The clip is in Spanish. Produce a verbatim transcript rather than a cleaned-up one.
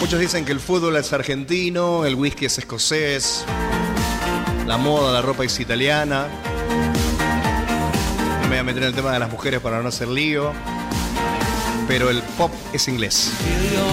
Muchos dicen que el fútbol es argentino, el whisky es escocés, la moda, la ropa es italiana. No me voy a meter en el tema de las mujeres para no hacer lío, pero el pop es inglés.